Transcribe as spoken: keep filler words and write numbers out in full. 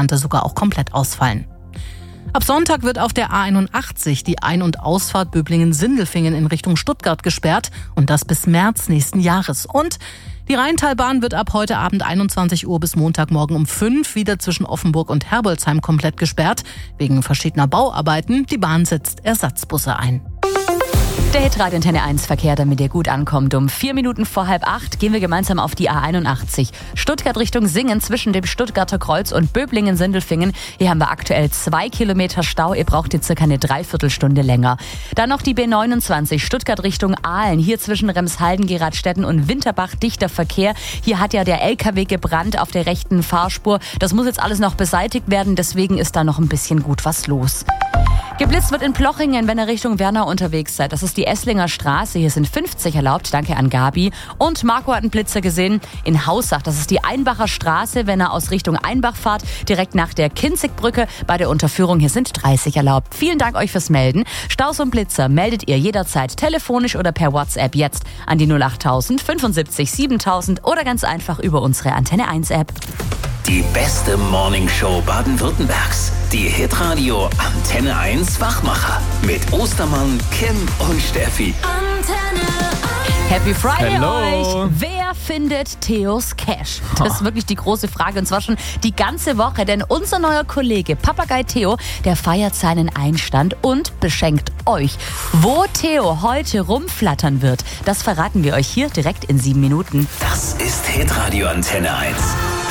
könnte sogar auch komplett ausfallen. Ab Sonntag wird auf der A einundachtzig die Ein- und Ausfahrt Böblingen-Sindelfingen in Richtung Stuttgart gesperrt und das bis März nächsten Jahres. Und die Rheintalbahn wird ab heute Abend einundzwanzig Uhr bis Montagmorgen um fünf wieder zwischen Offenburg und Herbolzheim komplett gesperrt. Wegen verschiedener Bauarbeiten. Die Bahn setzt Ersatzbusse ein. Der Hitradio Antenne eins Verkehr, damit ihr gut ankommt. Um vier Minuten vor halb acht gehen wir gemeinsam auf die A einundachtzig. Stuttgart Richtung Singen zwischen dem Stuttgarter Kreuz und Böblingen-Sindelfingen. Hier haben wir aktuell zwei Kilometer Stau. Ihr braucht jetzt circa eine Dreiviertelstunde länger. Dann noch die B neunundzwanzig Stuttgart Richtung Aalen. Hier zwischen Remshalden, Geradstetten und Winterbach dichter Verkehr. Hier hat ja der L K W gebrannt auf der rechten Fahrspur. Das muss jetzt alles noch beseitigt werden. Deswegen ist da noch ein bisschen gut was los. Geblitzt wird in Plochingen, wenn ihr Richtung Wernau unterwegs seid. Das ist die Esslinger Straße. Hier sind fünfzig erlaubt. Danke an Gabi. Und Marco hat einen Blitzer gesehen in Haussach. Das ist die Einbacher Straße, wenn er aus Richtung Einbach fahrt. Direkt nach der Kinzigbrücke. Bei der Unterführung hier sind dreißig erlaubt. Vielen Dank euch fürs Melden. Staus und Blitzer meldet ihr jederzeit telefonisch oder per WhatsApp jetzt an die null achttausend fünfundsiebzig siebentausend oder ganz einfach über unsere Antenne eins App. Die beste Morningshow Baden-Württembergs. Die Hitradio Antenne eins Wachmacher. Mit Ostermann, Kim und Steffi. Antenne eins. Happy Friday Hello. euch! Wer findet Theos Cash? Das ist wirklich die große Frage und zwar schon die ganze Woche, denn unser neuer Kollege Papagei Theo, der feiert seinen Einstand und beschenkt euch. Wo Theo heute rumflattern wird, das verraten wir euch hier direkt in sieben Minuten. Das ist Hitradio Antenne eins.